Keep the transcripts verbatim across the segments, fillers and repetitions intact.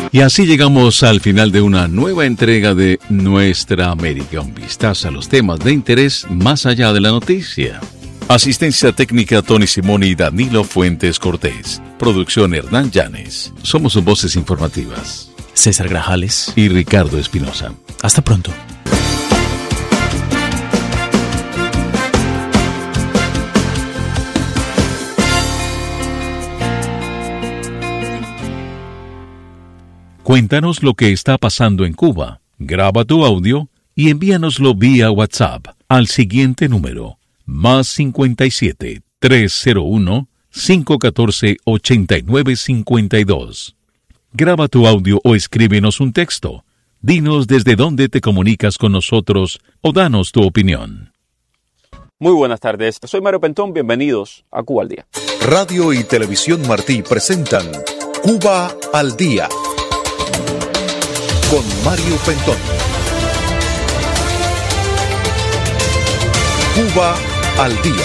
Y así llegamos al final de una nueva entrega de Nuestra América, un vistazo a los temas de interés más allá de la noticia. Asistencia técnica Tony Simoni y Danilo Fuentes Cortés. Producción Hernán Llanes. Somos sus voces informativas. César Grajales y Ricardo Espinosa. Hasta pronto. Cuéntanos lo que está pasando en Cuba. Graba tu audio y envíanoslo vía WhatsApp al siguiente número: más cincuenta y siete, trescientos uno, quinientos catorce, ochenta y nueve cincuenta y dos. Graba tu audio o escríbenos un texto. Dinos desde dónde te comunicas con nosotros o danos tu opinión. Muy buenas tardes, soy Mario Pentón, bienvenidos a Cuba al Día. Radio y Televisión Martí presentan Cuba al Día con Mario Pentón. Cuba al Día.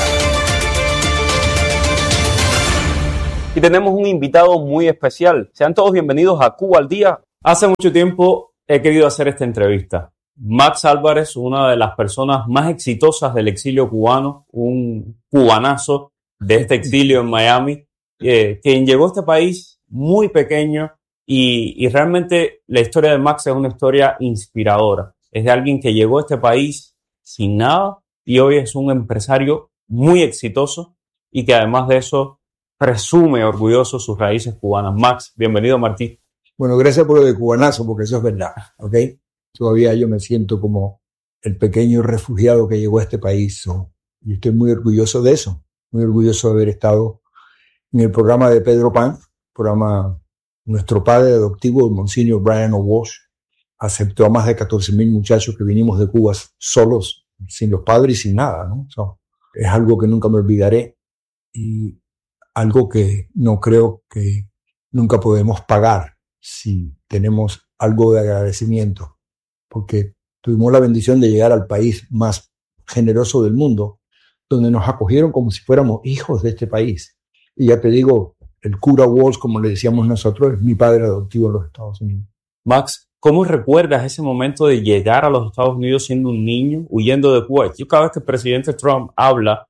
Y tenemos un invitado muy especial. Sean todos bienvenidos a Cuba al Día. Hace mucho tiempo he querido hacer esta entrevista. Max Álvarez, una de las personas más exitosas del exilio cubano, un cubanazo de este exilio en Miami, eh, quien llegó a este país muy pequeño y, y realmente la historia de Max es una historia inspiradora. Es de alguien que llegó a este país sin nada y hoy es un empresario muy exitoso y que además de eso presume orgulloso sus raíces cubanas. Max, bienvenido, Martí. Bueno, gracias por lo de cubanazo, porque eso es verdad, ¿ok? Todavía yo me siento como el pequeño refugiado que llegó a este país, ¿no? Y estoy muy orgulloso de eso, muy orgulloso de haber estado en el programa de Pedro Pan, programa. Nuestro padre adoptivo, el Monseñor Brian O'Walsh, aceptó a más de catorce mil muchachos que vinimos de Cuba solos, sin los padres y sin nada, ¿no? So, es algo que nunca me olvidaré y algo que no creo que nunca podemos pagar si tenemos algo de agradecimiento, porque tuvimos la bendición de llegar al país más generoso del mundo, donde nos acogieron como si fuéramos hijos de este país. Y ya te digo, el cura Walsh, como le decíamos nosotros, es mi padre adoptivo en los Estados Unidos. Max, ¿cómo recuerdas ese momento de llegar a los Estados Unidos siendo un niño, huyendo de Cuba? Yo cada vez que el presidente Trump habla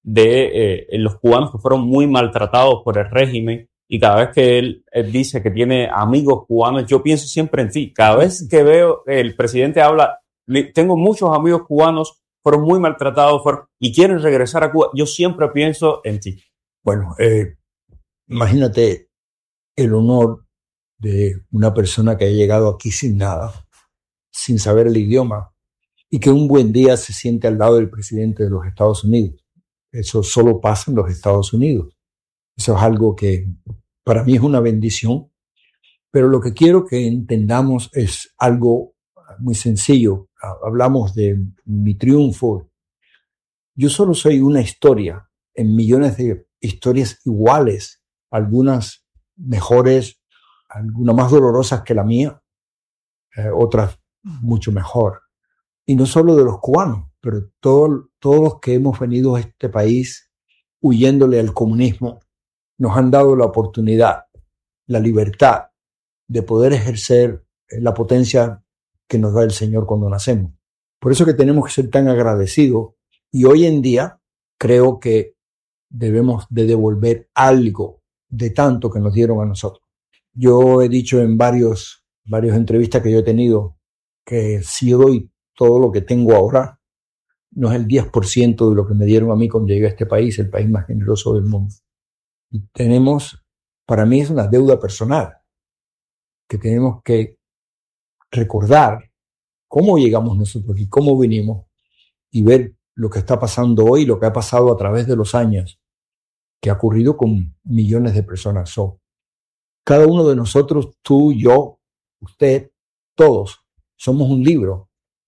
de eh, los cubanos que fueron muy maltratados por el régimen y cada vez que él, él dice que tiene amigos cubanos, yo pienso siempre en ti. Cada vez que veo el presidente habla, tengo muchos amigos cubanos, fueron muy maltratados fueron, y quieren regresar a Cuba, yo siempre pienso en ti. Bueno, eh, imagínate el honor de una persona que ha llegado aquí sin nada, sin saber el idioma, y que un buen día se siente al lado del presidente de los Estados Unidos. Eso solo pasa en los Estados Unidos. Eso es algo que para mí es una bendición, pero lo que quiero que entendamos es algo muy sencillo. Hablamos de mi triunfo. Yo solo soy una historia en millones de historias iguales, algunas mejores, algunas más dolorosas que la mía, eh, otras mucho mejor. Y no solo de los cubanos, pero todo, todos los que hemos venido a este país huyéndole al comunismo, nos han dado la oportunidad, la libertad de poder ejercer la potencia que nos da el Señor cuando nacemos. Por eso que tenemos que ser tan agradecidos y hoy en día creo que debemos de devolver algo de tanto que nos dieron a nosotros. Yo he dicho en varios, varias entrevistas que yo he tenido que si yo doy todo lo que tengo ahora, no es el diez por ciento de lo que me dieron a mí cuando llegué a este país, el país más generoso del mundo. Y tenemos, para mí es una deuda personal, que tenemos que recordar cómo llegamos nosotros aquí, cómo vinimos, y ver lo que está pasando hoy, lo que ha pasado a través de los años, que ha ocurrido con millones de personas. So, cada uno de nosotros, tú, yo, usted, todos, somos un libro,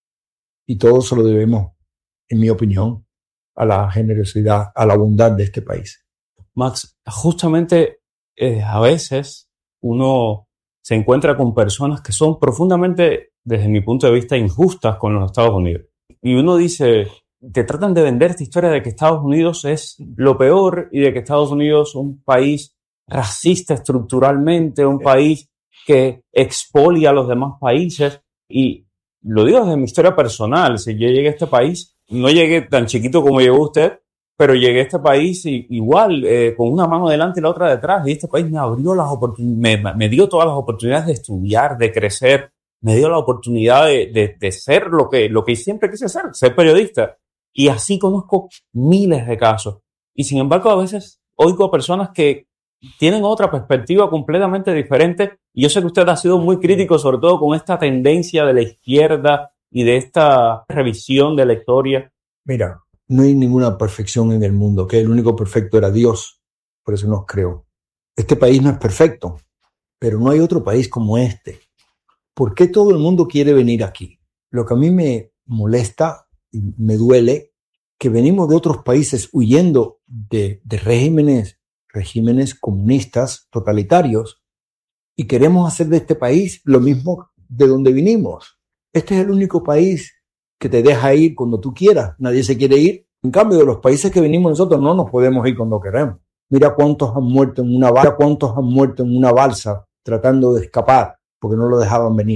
y todos se lo debemos, en mi opinión, a la generosidad, a la bondad de este país. Max, justamente eh, a veces uno se encuentra con personas que son profundamente, desde mi punto de vista, injustas con los Estados Unidos. Y uno dice, te tratan de vender esta historia de que Estados Unidos es lo peor y de que Estados Unidos es un país racista estructuralmente, un país que expolia a los demás países. Y lo digo desde mi historia personal. Si yo llegué a este país, no llegué tan chiquito como llegó usted, pero llegué a este país y, igual, eh, con una mano delante y la otra detrás. Y este país me abrió las oportunidades, me, me dio todas las oportunidades de estudiar, de crecer. Me dio la oportunidad de, de, de ser lo que, lo que siempre quise ser, ser periodista. Y así conozco miles de casos. Y sin embargo, a veces oigo a personas que tienen otra perspectiva completamente diferente. Y yo sé que usted ha sido muy crítico, sobre todo con esta tendencia de la izquierda y de esta revisión de la historia. Mira, no hay ninguna perfección en el mundo, que el único perfecto era Dios. Por eso nos creó. Este país no es perfecto, pero no hay otro país como este. ¿Por qué todo el mundo quiere venir aquí? Lo que a mí me molesta y me duele, que venimos de otros países huyendo de, de regímenes, regímenes comunistas totalitarios y queremos hacer de este país lo mismo de donde vinimos. Este es el único país que te deja ir cuando tú quieras. Nadie se quiere ir. En cambio, de los países que venimos nosotros no nos podemos ir cuando queremos. Mira cuántos han muerto en una balsa, cuántos han muerto en una balsa tratando de escapar porque no lo dejaban venir.